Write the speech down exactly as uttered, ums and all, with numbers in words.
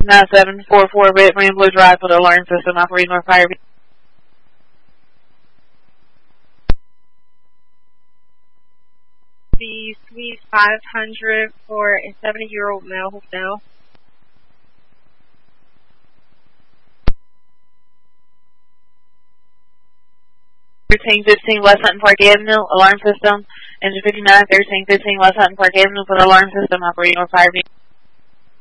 nine seven four four Red Rambler Drive with alarm system operating on fire. The Suite five hundred for a seventy-year-old male hotel. thirteen fifteen West Hutton Park Avenue, alarm system. Engine fifty-nine, thirteen fifteen West Hutton Park Avenue with alarm system operating on fire.